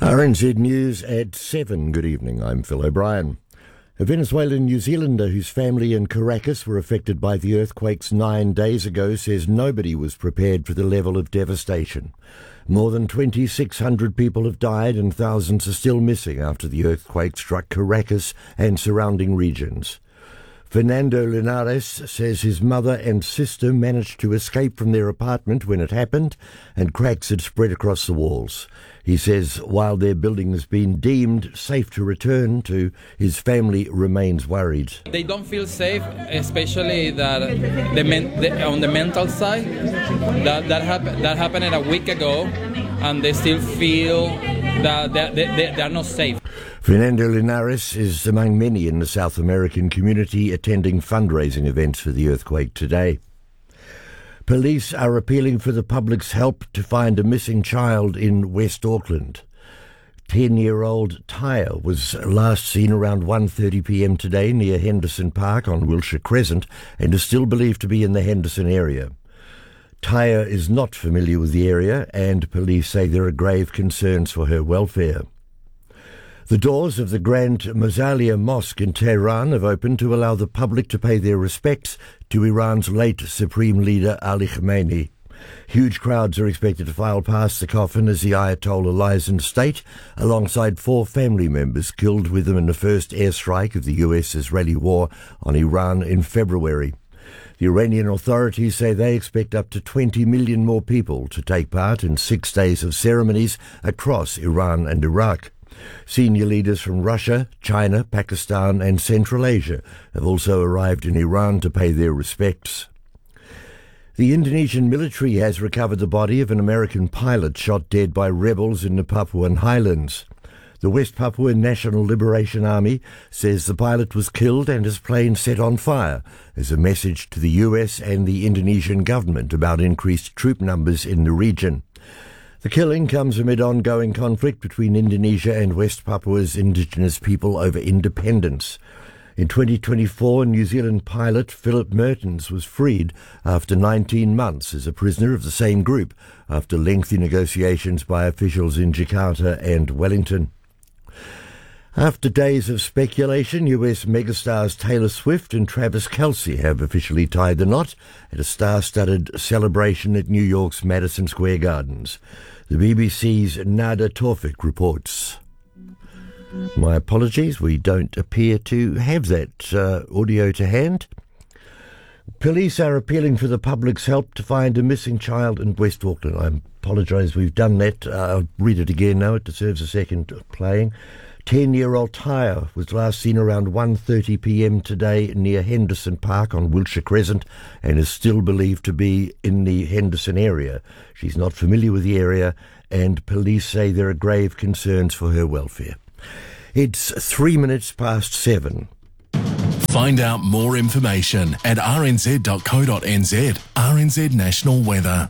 RNZ News at 7. Good evening, I'm Phil O'Brien. A Venezuelan New Zealander whose family in Caracas were affected by the earthquakes 9 days ago says nobody was prepared for the level of devastation. More than 2,600 people have died and thousands are still missing after the earthquake struck Caracas and surrounding regions. Fernando Linares says his mother and sister managed to escape from their apartment when it happened and cracks had spread across the walls. He says while their building has been deemed safe to return to, his family remains worried. They don't feel safe, especially that on the mental side. That happened a week ago, and they still feel that they are not safe. Fernando Linares is among many in the South American community attending fundraising events for the earthquake today. Police are appealing for the public's help to find a missing child in West Auckland. 10-year-old Tyre was last seen around 1:30 p.m. today near Henderson Park on Wilshire Crescent and is still believed to be in the Henderson area. Tyre is not familiar with the area and police say there are grave concerns for her welfare. The doors of the Grand Mausolea Mosque in Tehran have opened to allow the public to pay their respects to Iran's late Supreme Leader Ali Khamenei. Huge crowds are expected to file past the coffin as the Ayatollah lies in state, alongside 4 family members killed with him in the first airstrike of the US-Israeli war on Iran in February. The Iranian authorities say they expect up to 20 million more people to take part in 6 days of ceremonies across Iran and Iraq. Senior leaders from Russia, China, Pakistan and Central Asia have also arrived in Iran to pay their respects. The Indonesian military has recovered the body of an American pilot shot dead by rebels in the Papuan Highlands. The West Papua National Liberation Army says the pilot was killed and his plane set on fire as a message to the US and the Indonesian government about increased troop numbers in the region. The killing comes amid ongoing conflict between Indonesia and West Papua's indigenous people over independence. In 2024, New Zealand pilot Philip Mertens was freed after 19 months as a prisoner of the same group after lengthy negotiations by officials in Jakarta and Wellington. After days of speculation, US megastars Taylor Swift and Travis Kelce have officially tied the knot at a star-studded celebration at New York's Madison Square Gardens. The BBC's Nada Tawfik reports. My apologies, we don't appear to have that audio to hand. Police are appealing for the public's help to find a missing child in West Auckland. I apologise, we've done that. I'll read it again now, it deserves a second playing. 10-year-old Tyre was last seen around 1:30 p.m. today near Henderson Park on Wilshire Crescent and is still believed to be in the Henderson area. She's not familiar with the area and police say there are grave concerns for her welfare. It's 3 minutes past 7. Find out more information at rnz.co.nz. RNZ National Weather.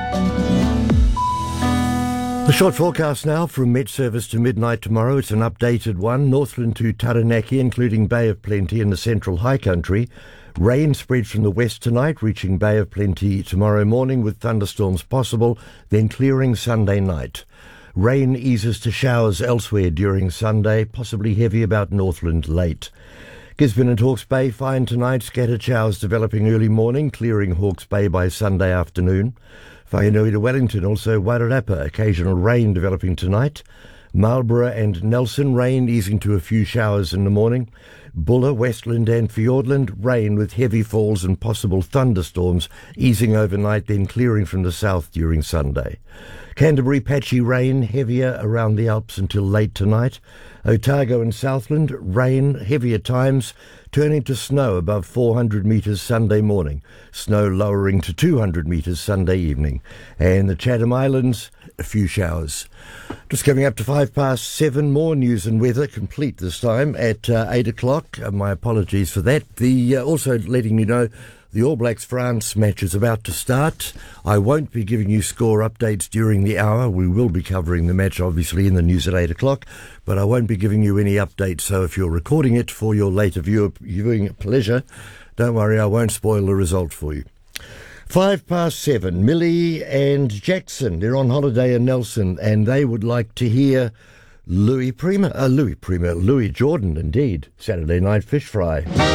The short forecast now from Met Service to midnight tomorrow. It's an updated one. Northland to Taranaki, including Bay of Plenty in the central high country. Rain spreads from the west tonight, reaching Bay of Plenty tomorrow morning with thunderstorms possible, then clearing Sunday night. Rain eases to showers elsewhere during Sunday, possibly heavy about Northland late. Gisborne and Hawke's Bay fine tonight, scattered showers developing early morning, clearing Hawke's Bay by Sunday afternoon. Whanganui to Wellington, also Wairarapa, occasional rain developing tonight. Marlborough and Nelson, rain easing to a few showers in the morning. Buller, Westland and Fiordland, rain with heavy falls and possible thunderstorms, easing overnight, then clearing from the south during Sunday. Canterbury, patchy rain, heavier around the Alps until late tonight. Otago and Southland, rain, heavy at times, turning to snow above 400 metres Sunday morning. Snow lowering to 200 metres Sunday evening. And the Chatham Islands, a few showers. Just coming up to 7:05, more news and weather, complete this time at 8 o'clock. My apologies for that. Also letting you know, the All Blacks France match is about to start. I won't be giving you score updates during the hour. We will be covering the match, obviously, in the news at 8 o'clock, but I won't be giving you any updates. So if you're recording it for your later viewing pleasure, don't worry, I won't spoil the result for you. 7:05, Millie and Jackson, they're on holiday in Nelson, and they would like to hear Louis Jordan, indeed. Saturday Night Fish Fry.